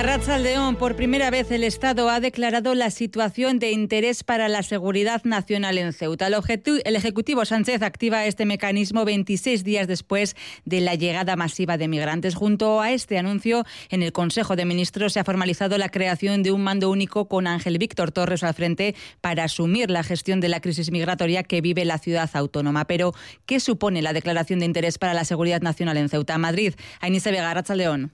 Arratsaldeón, por primera vez el Estado ha declarado la situación de interés para la seguridad nacional en Ceuta. El Ejecutivo Sánchez activa este mecanismo 26 días después de la llegada masiva de migrantes. Junto a este anuncio, en el Consejo de Ministros se ha formalizado la creación de un mando único con Ángel Víctor Torres al frente para asumir la gestión de la crisis migratoria que vive la ciudad autónoma. Pero, ¿qué supone la declaración de interés para la seguridad nacional en Ceuta? Madrid, Ainise Vega, Arratsaldeón.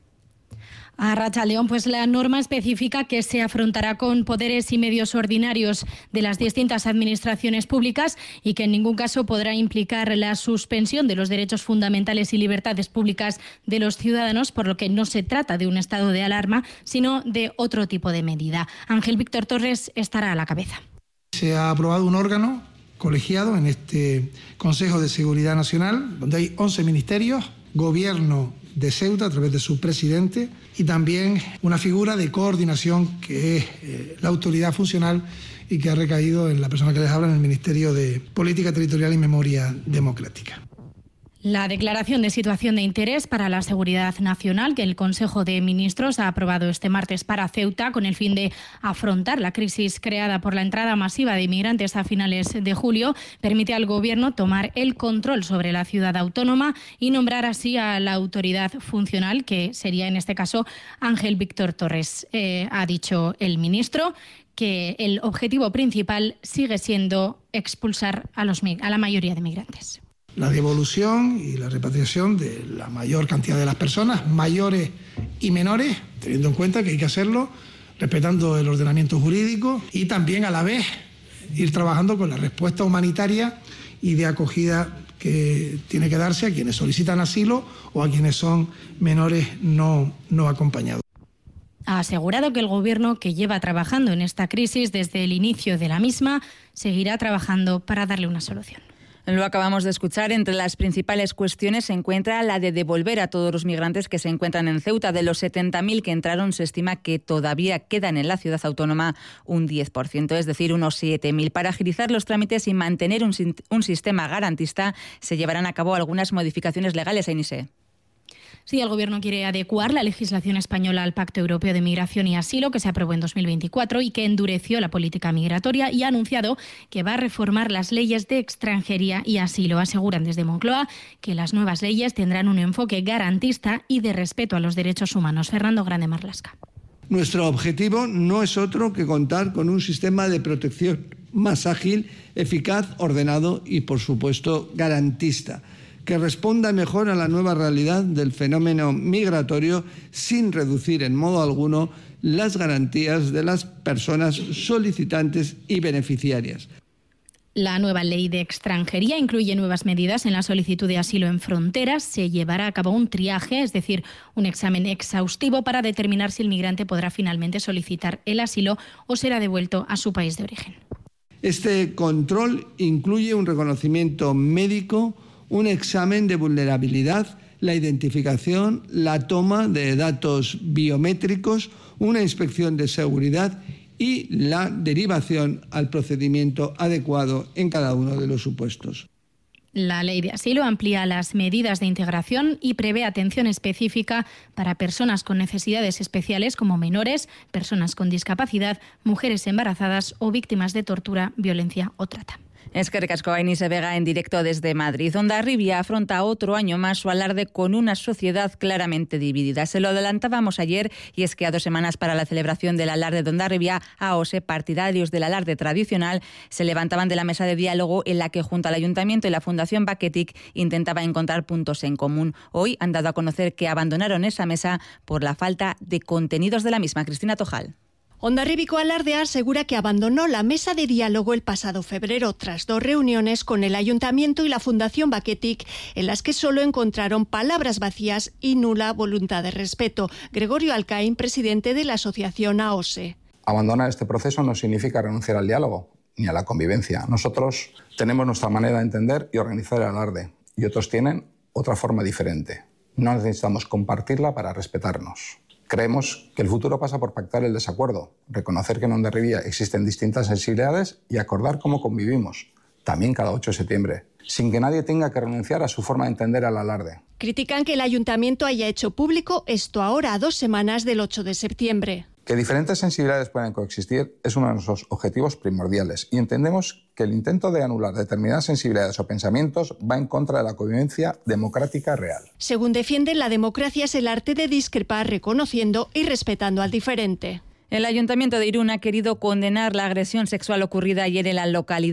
A Arratsaldeón, pues la norma especifica que se afrontará con poderes y medios ordinarios de las distintas administraciones públicas y que en ningún caso podrá implicar la suspensión de los derechos fundamentales y libertades públicas de los ciudadanos, por lo que no se trata de un estado de alarma, sino de otro tipo de medida. Ángel Víctor Torres estará a la cabeza. Se ha aprobado un órgano colegiado en este Consejo de Seguridad Nacional, donde hay 11 ministerios, Gobierno de Ceuta a través de su presidente y también una figura de coordinación que es la autoridad funcional y que ha recaído en la persona que les habla en el Ministerio de Política Territorial y Memoria Democrática. La declaración de situación de interés para la seguridad nacional que el Consejo de Ministros ha aprobado este martes para Ceuta con el fin de afrontar la crisis creada por la entrada masiva de inmigrantes a finales de julio permite al Gobierno tomar el control sobre la ciudad autónoma y nombrar así a la autoridad funcional, que sería en este caso Ángel Víctor Torres. Ha dicho el ministro que el objetivo principal sigue siendo expulsar a la mayoría de migrantes. La devolución y la repatriación de la mayor cantidad de las personas, mayores y menores, teniendo en cuenta que hay que hacerlo respetando el ordenamiento jurídico y también a la vez ir trabajando con la respuesta humanitaria y de acogida que tiene que darse a quienes solicitan asilo o a quienes son menores no acompañados. Ha asegurado que el Gobierno, que lleva trabajando en esta crisis desde el inicio de la misma, seguirá trabajando para darle una solución. Lo acabamos de escuchar. Entre las principales cuestiones se encuentra la de devolver a todos los migrantes que se encuentran en Ceuta. De los 70.000 que entraron, se estima que todavía quedan en la ciudad autónoma un 10%, es decir, unos 7.000. Para agilizar los trámites y mantener un sistema garantista, se llevarán a cabo algunas modificaciones legales, Ainise. Sí, el Gobierno quiere adecuar la legislación española al Pacto Europeo de Migración y Asilo, que se aprobó en 2024 y que endureció la política migratoria, y ha anunciado que va a reformar las leyes de extranjería y asilo. Aseguran desde Moncloa que las nuevas leyes tendrán un enfoque garantista y de respeto a los derechos humanos. Fernando Grande Marlasca. Nuestro objetivo no es otro que contar con un sistema de protección más ágil, eficaz, ordenado y, por supuesto, garantista, que responda mejor a la nueva realidad del fenómeno migratorio sin reducir en modo alguno las garantías de las personas solicitantes y beneficiarias. La nueva ley de extranjería incluye nuevas medidas en la solicitud de asilo en fronteras. Se llevará a cabo un triaje, es decir, un examen exhaustivo para determinar si el migrante podrá finalmente solicitar el asilo o será devuelto a su país de origen. Este control incluye un reconocimiento médico, un examen de vulnerabilidad, la identificación, la toma de datos biométricos, una inspección de seguridad y la derivación al procedimiento adecuado en cada uno de los supuestos. La ley de asilo amplía las medidas de integración y prevé atención específica para personas con necesidades especiales como menores, personas con discapacidad, mujeres embarazadas o víctimas de tortura, violencia o trata. Eskerrik asko, Ainise Vega, en directo desde Madrid. Hondarribia afronta otro año más su alarde con una sociedad claramente dividida. Se lo adelantábamos ayer, y es que a 2 semanas para la celebración del alarde de Hondarribia, AOSE, partidarios del alarde tradicional, se levantaban de la mesa de diálogo en la que junto al Ayuntamiento y la Fundación Baketik intentaba encontrar puntos en común. Hoy han dado a conocer que abandonaron esa mesa por la falta de contenidos de la misma. Cristina Tojal. Hondarribiko Alardea asegura que abandonó la mesa de diálogo el pasado febrero tras 2 reuniones con el Ayuntamiento y la Fundación Baketik, en las que solo encontraron palabras vacías y nula voluntad de respeto. Gregorio Alcaín, presidente de la asociación AOSE. Abandonar este proceso no significa renunciar al diálogo ni a la convivencia. Nosotros tenemos nuestra manera de entender y organizar el alarde, y otros tienen otra forma diferente. No necesitamos compartirla para respetarnos. Creemos que el futuro pasa por pactar el desacuerdo, reconocer que en Hondarribia existen distintas sensibilidades y acordar cómo convivimos, también cada 8 de septiembre, sin que nadie tenga que renunciar a su forma de entender al alarde. Critican que el ayuntamiento haya hecho público esto ahora a 2 semanas del 8 de septiembre. Que diferentes sensibilidades puedan coexistir es uno de nuestros objetivos primordiales y entendemos que el intento de anular determinadas sensibilidades o pensamientos va en contra de la convivencia democrática real. Según defienden, la democracia es el arte de discrepar reconociendo y respetando al diferente. El Ayuntamiento de Irún ha querido condenar la agresión sexual ocurrida ayer en el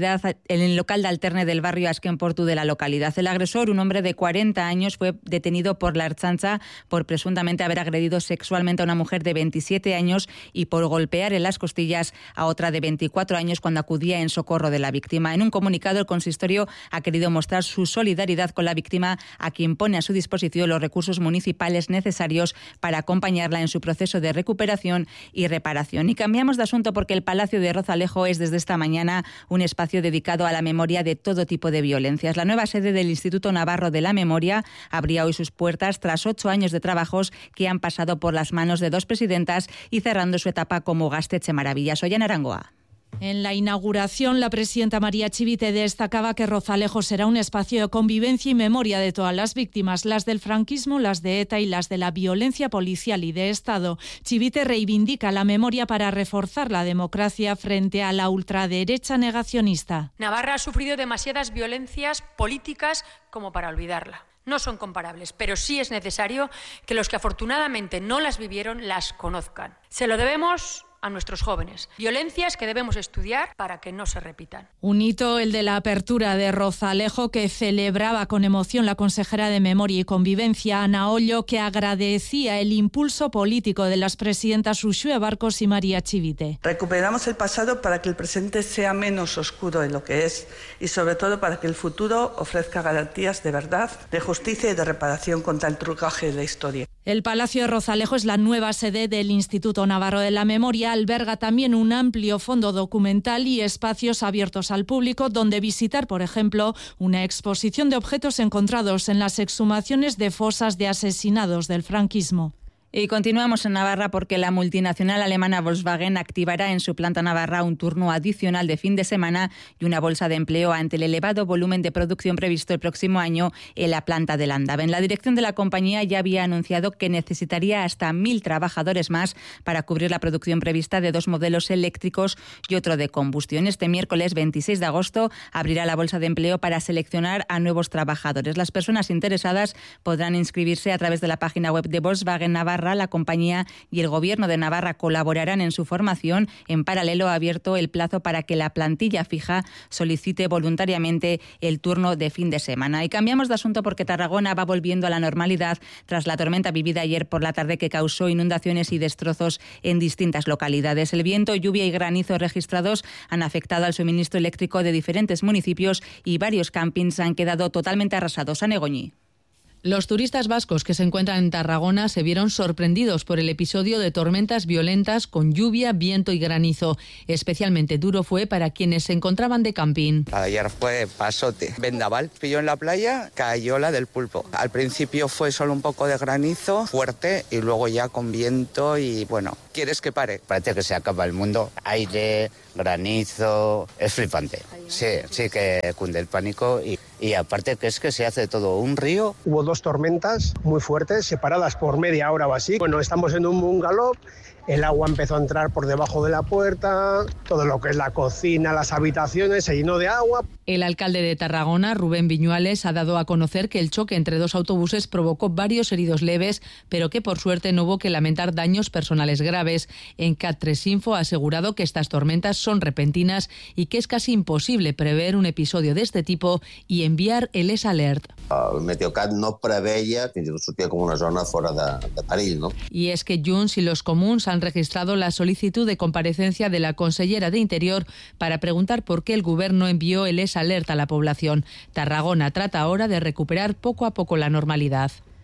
local de alterne del barrio Azken Portu de la localidad. El agresor, un hombre de 40 años, fue detenido por la Ertzaintza por presuntamente haber agredido sexualmente a una mujer de 27 años y por golpear en las costillas a otra de 24 años cuando acudía en socorro de la víctima. En un comunicado, el consistorio ha querido mostrar su solidaridad con la víctima, a quien pone a su disposición los recursos municipales necesarios para acompañarla en su proceso de recuperación y reparación. Y cambiamos de asunto porque el Palacio de Rozalejo es desde esta mañana un espacio dedicado a la memoria de todo tipo de violencias. La nueva sede del Instituto Navarro de la Memoria abría hoy sus puertas tras 8 años de trabajos que han pasado por las manos de 2 presidentas y cerrando su etapa como Gaztetxe Maravillas. Ollana Arangoa. En la inauguración, la presidenta María Chivite destacaba que Rozalejo será un espacio de convivencia y memoria de todas las víctimas, las del franquismo, las de ETA y las de la violencia policial y de Estado. Chivite reivindica la memoria para reforzar la democracia frente a la ultraderecha negacionista. Navarra ha sufrido demasiadas violencias políticas como para olvidarla. No son comparables, pero sí es necesario que los que afortunadamente no las vivieron las conozcan. Se lo debemos a nuestros jóvenes. Violencias que debemos estudiar para que no se repitan. Un hito, el de la apertura de Rozalejo, que celebraba con emoción la consejera de Memoria y Convivencia, Ana Ollo, que agradecía el impulso político de las presidentas Uxue Barcos y María Chivite. Recuperamos el pasado para que el presente sea menos oscuro de lo que es y sobre todo para que el futuro ofrezca garantías de verdad, de justicia y de reparación contra el trucaje de la historia. El Palacio de Rozalejo es la nueva sede del Instituto Navarro de la Memoria. Alberga también un amplio fondo documental y espacios abiertos al público donde visitar, por ejemplo, una exposición de objetos encontrados en las exhumaciones de fosas de asesinados del franquismo. Y continuamos en Navarra porque la multinacional alemana Volkswagen activará en su planta navarra un turno adicional de fin de semana y una bolsa de empleo ante el elevado volumen de producción previsto el próximo año en la planta de Landhaben. La dirección de la compañía ya había anunciado que necesitaría hasta 1.000 trabajadores más para cubrir la producción prevista de 2 modelos eléctricos y otro de combustión. Este miércoles 26 de agosto abrirá la bolsa de empleo para seleccionar a nuevos trabajadores. Las personas interesadas podrán inscribirse a través de la página web de Volkswagen Navarra. La compañía y el Gobierno de Navarra colaborarán en su formación. En paralelo, ha abierto el plazo para que la plantilla fija solicite voluntariamente el turno de fin de semana. Y cambiamos de asunto porque Tarragona va volviendo a la normalidad tras la tormenta vivida ayer por la tarde que causó inundaciones y destrozos en distintas localidades. El viento, lluvia y granizo registrados han afectado al suministro eléctrico de diferentes municipios y varios campings han quedado totalmente arrasados. A Negoñi. Los turistas vascos que se encuentran en Tarragona se vieron sorprendidos por el episodio de tormentas violentas con lluvia, viento y granizo. Especialmente duro fue para quienes se encontraban de camping. Ayer fue pasote. Vendaval pilló en la playa, cayó la del Pulpo. Al principio fue solo un poco de granizo fuerte y luego ya con viento y bueno, ¿quieres que pare? Parece que se acaba el mundo. Aire, granizo, es flipante. Sí que cunde el pánico y aparte que es que se hace todo un río. Hubo 2 tormentas muy fuertes, separadas por media hora o así. Bueno, estamos en un bungalow, el agua empezó a entrar por debajo de la puerta, todo lo que es la cocina, las habitaciones se llenó de agua. El alcalde de Tarragona, Rubén Viñuales, ha dado a conocer que el choque entre 2 autobuses provocó varios heridos leves, pero que por suerte no hubo que lamentar daños personales graves. En Cat3 Info ha asegurado que estas tormentas son repentinas y que es casi imposible prever un episodio de este tipo y enviar el ES Alert. El Meteocat no preveia, fins i tot sortia com una zona fora de perill, no? Y es que Junts y los comuns han registrado la solicitud de comparecencia de la consellera de Interior para preguntar por qué el Gobierno envió el ES Alert a la población. Tarragona trata ahora de recuperar poco a poco la normalidad.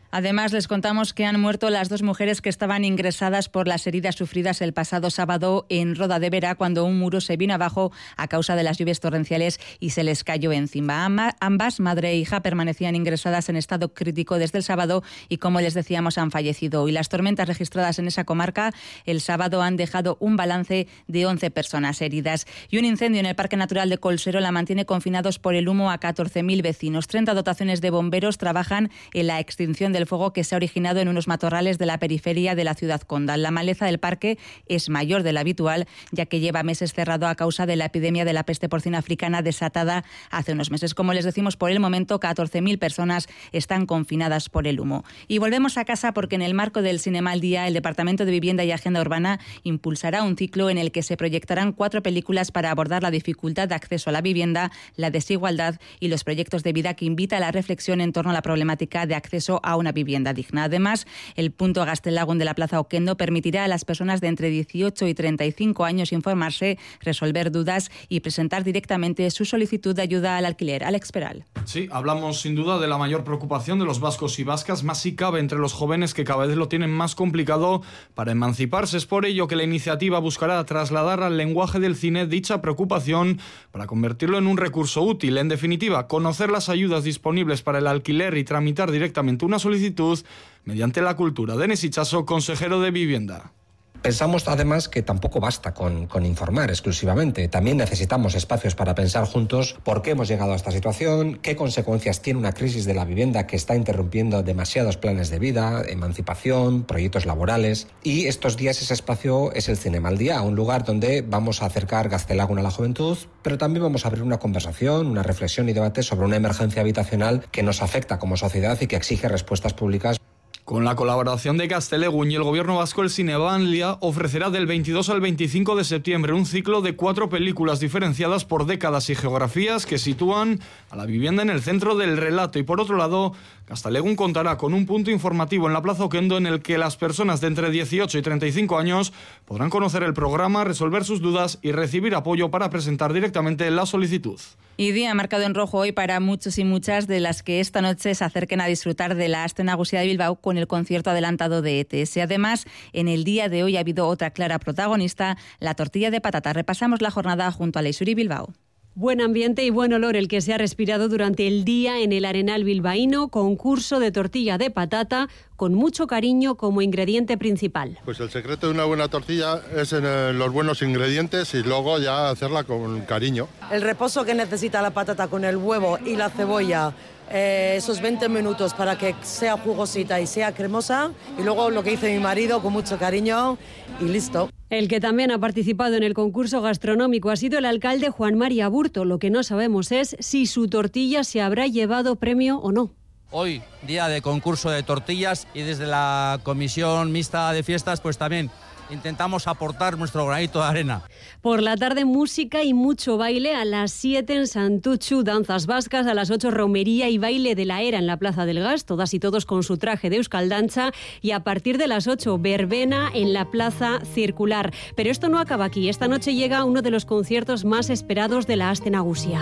Además, les contamos que han muerto las 2 mujeres que estaban ingresadas por las heridas sufridas el pasado sábado en Roda de Vera, cuando un muro se vino abajo a causa de las lluvias torrenciales y se les cayó encima. Ambas, madre e hija, permanecían ingresadas en estado crítico desde el sábado y, como les decíamos, han fallecido. Y las tormentas registradas en esa comarca el sábado han dejado un balance de 11 personas heridas. Y un incendio en el Parque Natural de Colserola mantiene confinados por el humo a 14.000 vecinos. 30 dotaciones de bomberos trabajan en la extinción del fuego que se ha originado en unos matorrales de la periferia de la ciudad condal. La maleza del parque es mayor de lo habitual, ya que lleva meses cerrado a causa de la epidemia de la peste porcina africana desatada hace unos meses. Como les decimos, por el momento 14.000 personas están confinadas por el humo. Y volvemos a casa porque en el marco del Cinema al Día, el Departamento de Vivienda y Agenda Urbana impulsará un ciclo en el que se proyectarán 4 películas para abordar la dificultad de acceso a la vivienda, la desigualdad y los proyectos de vida, que invita a la reflexión en torno a la problemática de acceso a una vivienda digna. Además, el punto Gaztelagun de la Plaza Oquendo permitirá a las personas de entre 18 y 35 años informarse, resolver dudas y presentar directamente su solicitud de ayuda al alquiler. Alex Peral. Sí, hablamos sin duda de la mayor preocupación de los vascos y vascas, más si cabe entre los jóvenes, que cada vez lo tienen más complicado para emanciparse. Es por ello que la iniciativa buscará trasladar al lenguaje del cine dicha preocupación para convertirlo en un recurso útil. En definitiva, conocer las ayudas disponibles para el alquiler y tramitar directamente una solicitud mediante la cultura. Denis Ichaso, consejero de Vivienda. Pensamos además que tampoco basta con informar exclusivamente. También necesitamos espacios para pensar juntos por qué hemos llegado a esta situación, qué consecuencias tiene una crisis de la vivienda que está interrumpiendo demasiados planes de vida, emancipación, proyectos laborales. Y estos días ese espacio es el Cinema al Día, un lugar donde vamos a acercar Gaztelagun a la juventud, pero también vamos a abrir una conversación, una reflexión y debate sobre una emergencia habitacional que nos afecta como sociedad y que exige respuestas públicas. Con la colaboración de Gaztelagun y el Gobierno vasco, el Cinema al Día ofrecerá del 22 al 25 de septiembre un ciclo de 4 películas diferenciadas por décadas y geografías que sitúan a la vivienda en el centro del relato. Y por otro lado, Gaztelagun contará con un punto informativo en la Plaza Oquendo en el que las personas de entre 18 y 35 años podrán conocer el programa, resolver sus dudas y recibir apoyo para presentar directamente la solicitud. Y día marcado en rojo hoy para muchos y muchas de las que esta noche se acerquen a disfrutar de la Aste Nagusia de Bilbao con el concierto adelantado de ETS. Además, en el día de hoy ha habido otra clara protagonista, la tortilla de patata. Repasamos la jornada junto a Leixuri Bilbao. Buen ambiente y buen olor el que se ha respirado durante el día en el Arenal bilbaíno, concurso de tortilla de patata con mucho cariño como ingrediente principal. Pues el secreto de una buena tortilla es en los buenos ingredientes y luego ya hacerla con cariño. El reposo que necesita la patata con el huevo y la cebolla, esos 20 minutos para que sea jugosita y sea cremosa, y luego lo que hizo mi marido con mucho cariño y listo. El que también ha participado en el concurso gastronómico ha sido el alcalde Juan María Burto. Lo que no sabemos es si su tortilla se habrá llevado premio o no. Hoy, día de concurso de tortillas, y desde la Comisión Mixta de Fiestas, pues también intentamos aportar nuestro granito de arena. Por la tarde, música y mucho baile. A las 7 en Santuchu, danzas vascas. A las 8, romería y baile de la era en la Plaza del Gas, todas y todos con su traje de euskaldancha. Y a partir de las 8, verbena en la Plaza Circular. Pero esto no acaba aquí. Esta noche llega uno de los conciertos más esperados de la Aste Nagusia.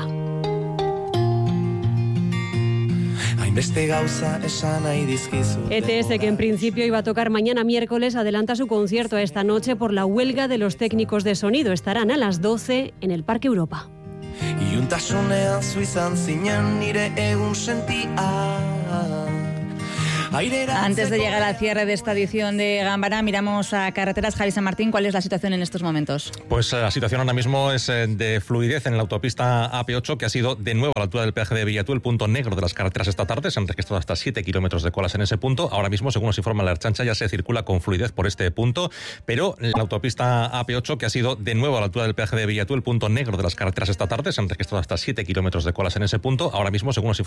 ETS, que en principio iba a tocar mañana miércoles, adelanta su concierto esta noche por la huelga de los técnicos de sonido. Estarán a las 12 en el Parque Europa. Antes de llegar al cierre de esta edición de Gambara, miramos a carreteras. Javi San Martín, ¿cuál es la situación en estos momentos? Pues la situación ahora mismo es de fluidez en la autopista AP8, que ha sido de nuevo a la altura del peaje de Villatú el punto negro de las carreteras esta tarde. Se han registrado hasta 7 kilómetros de colas en ese punto. Ahora mismo, según nos informa la Ertzaintza, ya se circula con fluidez por este punto, pero la autopista AP8, que ha sido de nuevo a la altura del peaje de Villatú el punto negro de las carreteras esta tarde. Se han registrado hasta 7 kilómetros de colas en ese punto. Ahora mismo, según nos